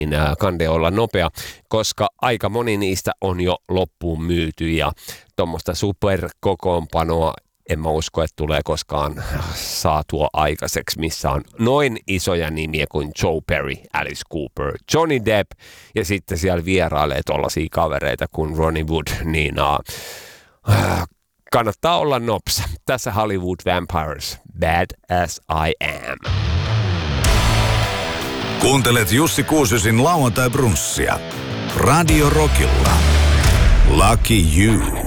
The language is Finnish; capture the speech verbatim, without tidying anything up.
kande olla nopea, koska aika moni niistä on jo loppuun myyty ja tuommoista superkokoonpanoa en mä usko, että tulee koskaan saatua aikaiseksi, missä on noin isoja nimiä kuin Joe Perry, Alice Cooper, Johnny Depp ja sitten siellä vierailee tollaisia kavereita kuin Ronnie Wood, niin uh, kannattaa olla nopsa. Tässä Hollywood Vampires, Bad as I Am. Kuuntelet Jussi Kuusyosin lauantai-brunssia. Radio Rockilla. Lucky You.